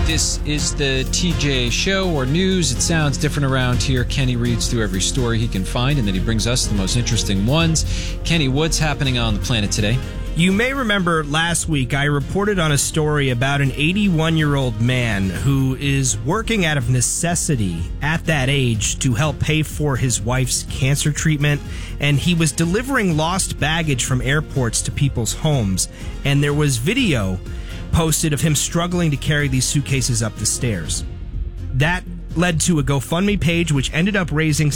This is the TJ Show or news. It sounds different around here. Kenny reads through every story he can find, and then he brings us the most interesting ones. Kenny, what's happening on the planet today? You may remember last week I reported on a story about an 81-year-old man who is working out of necessity at that age to help pay for his wife's cancer treatment, and he was delivering lost baggage from airports to people's homes, and there was video posted of him struggling to carry these suitcases up the stairs. That led to a GoFundMe page, which ended up raising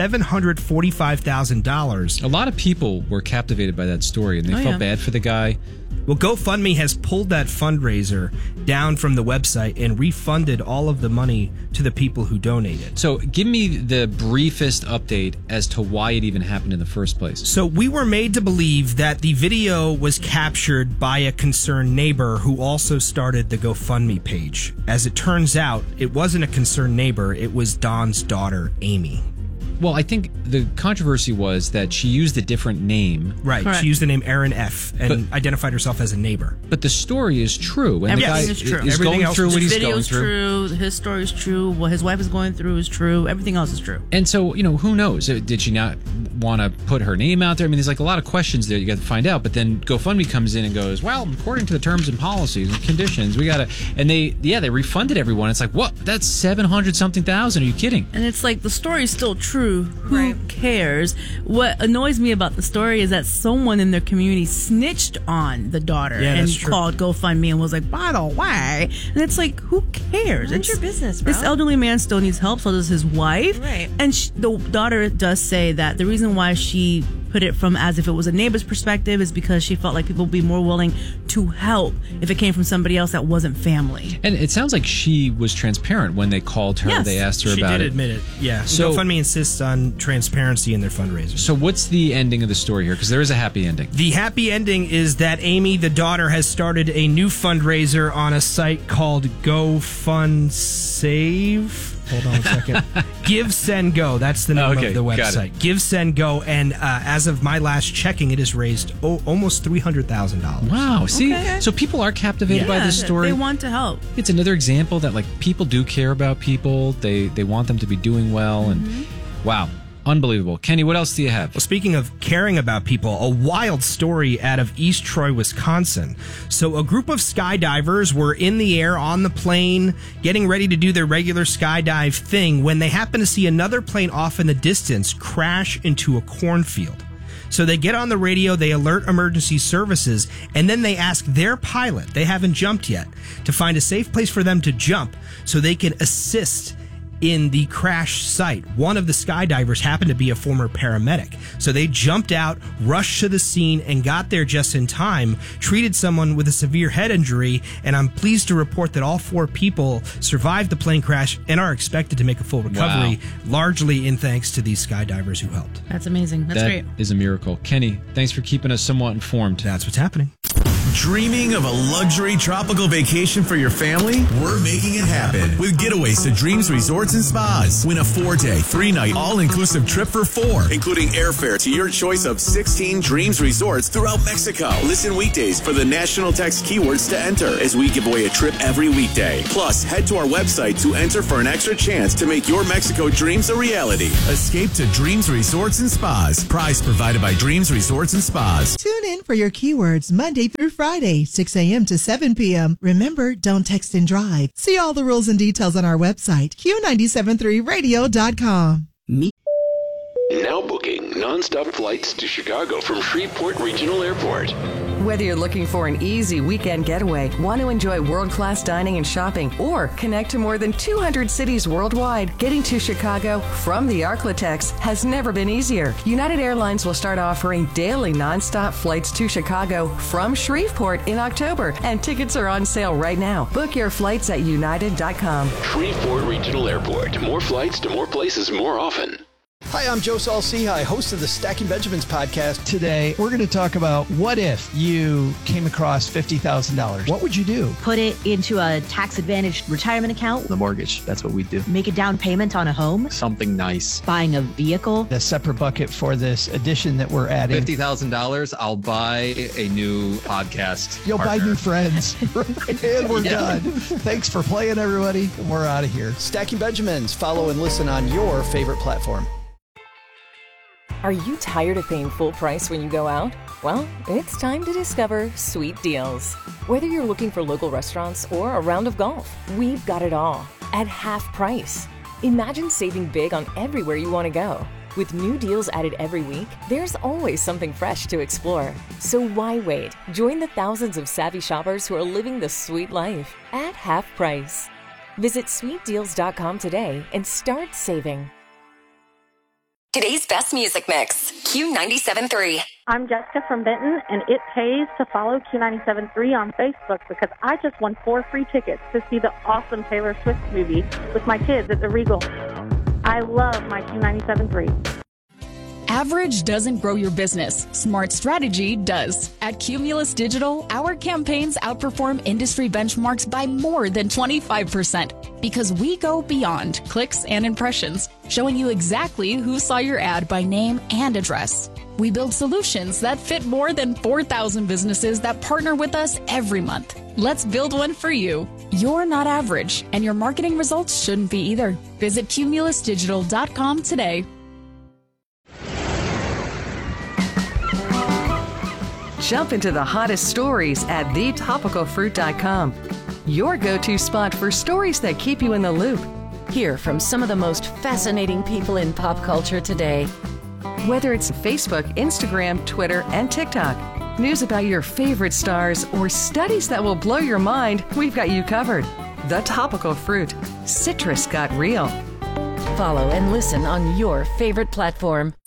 $745,000. A lot of people were captivated by that story, and they felt bad for the guy. Well, GoFundMe has pulled that fundraiser down from the website and refunded all of the money to the people who donated. So give me the briefest update as to why it even happened in the first place. So we were made to believe that the video was captured by a concerned neighbor who also started the GoFundMe page. As it turns out, it wasn't a concerned neighbor. It was Don's daughter, Amy. Well, I think the controversy was that she used a different name. Right. Correct. She used the name Erin F. and identified herself as a neighbor. But the story is true. And everything the guy is true. is going through what he's going through. True. His story is true. What his wife is going through is true. Everything else is true. And so, who knows? Did she not want to put her name out there? I mean, there's like a lot of questions there you got to find out. But then GoFundMe comes in and goes, well, according to the terms and policies and conditions, we got to... And they refunded everyone. It's like, what? That's 700-something thousand. Are you kidding? And it's like, the story is still true. Who cares? What annoys me about the story is that someone in their community snitched on the daughter and called GoFundMe and was like, by the way. And it's like, who cares? It's your business, bro. This elderly man still needs help, so does his wife. Right. And the daughter does say that the reason why she put it from as if it was a neighbor's perspective is because she felt like people would be more willing to help if it came from somebody else that wasn't family. And it sounds like she was transparent when they called her. Yes. They asked her about it. She did admit it, yeah. So GoFundMe insists on transparency in their fundraiser. So what's the ending of the story here? Because there is a happy ending. The happy ending is that Amy, the daughter, has started a new fundraiser on a site called GoFundSave. Hold on a second. Give, Send, Go. That's the name of the website. Give, Send, Go. And as of my last checking, it has raised almost $300,000. Wow. See? Okay. So people are captivated by this story. They want to help. It's another example that people do care about people. They want them to be doing well. And wow. Unbelievable. Kenny, what else do you have? Well, speaking of caring about people, a wild story out of East Troy, Wisconsin. So a group of skydivers were in the air on the plane, getting ready to do their regular skydive thing, when they happen to see another plane off in the distance crash into a cornfield. So they get on the radio, they alert emergency services, and then they ask their pilot, they haven't jumped yet, to find a safe place for them to jump so they can assist in the crash site. One of the skydivers happened to be a former paramedic. So they jumped out, rushed to the scene, and got there just in time, treated someone with a severe head injury, and I'm pleased to report that all 4 people survived the plane crash and are expected to make a full recovery, largely in thanks to these skydivers who helped. That's amazing. That's great. That is a miracle. Kenny, thanks for keeping us somewhat informed. That's what's happening. Dreaming of a luxury tropical vacation for your family? We're making it happen with Getaways to Dreams Resorts and Spas. Win a 4-day, 3-night, all-inclusive trip for 4, including airfare to your choice of 16 Dreams Resorts throughout Mexico. Listen weekdays for the national text keywords to enter as we give away a trip every weekday. Plus, head to our website to enter for an extra chance to make your Mexico dreams a reality. Escape to Dreams Resorts and Spas. Prize provided by Dreams Resorts and Spas. Tune in for your keywords Monday through Friday, 6 a.m. to 7 p.m. Remember, don't text and drive. See all the rules and details on our website, Q973radio.com. Now booking nonstop flights to Chicago from Shreveport Regional Airport. Whether you're looking for an easy weekend getaway, want to enjoy world-class dining and shopping, or connect to more than 200 cities worldwide, getting to Chicago from the Arklatex has never been easier. United Airlines will start offering daily nonstop flights to Chicago from Shreveport in October, and tickets are on sale right now. Book your flights at united.com. Shreveport Regional Airport. More flights to more places more often. Hi, I'm Joe Saul-Sehy, host of the Stacking Benjamins podcast. Today, we're going to talk about what if you came across $50,000? What would you do? Put it into a tax-advantaged retirement account. The mortgage, that's what we do. Make a down payment on a home. Something nice. Buying a vehicle. The separate bucket for this addition that we're adding. $50,000, I'll buy a new podcast. You'll partner. buy new friends. And we're done. Thanks for playing, everybody. And we're out of here. Stacking Benjamins. Follow and listen on your favorite platform. Are you tired of paying full price when you go out? Well, it's time to discover Sweet Deals. Whether you're looking for local restaurants or a round of golf, we've got it all at half price. Imagine saving big on everywhere you want to go. With new deals added every week, there's always something fresh to explore. So why wait? Join the thousands of savvy shoppers who are living the sweet life at half price. Visit sweetdeals.com today and start saving. Today's best music mix, Q97.3. I'm Jessica from Benton, and it pays to follow Q97.3 on Facebook because I just won 4 free tickets to see the awesome Taylor Swift movie with my kids at the Regal. I love my Q97.3. Average doesn't grow your business. Smart strategy does. At Cumulus Digital, our campaigns outperform industry benchmarks by more than 25% because we go beyond clicks and impressions, showing you exactly who saw your ad by name and address. We build solutions that fit more than 4,000 businesses that partner with us every month. Let's build one for you. You're not average, and your marketing results shouldn't be either. Visit cumulusdigital.com today. Jump into the hottest stories at thetopicalfruit.com. Your go-to spot for stories that keep you in the loop. Hear from some of the most fascinating people in pop culture today. Whether it's Facebook, Instagram, Twitter, and TikTok, news about your favorite stars, or studies that will blow your mind, we've got you covered. The Topical Fruit. Citrus got real. Follow and listen on your favorite platform.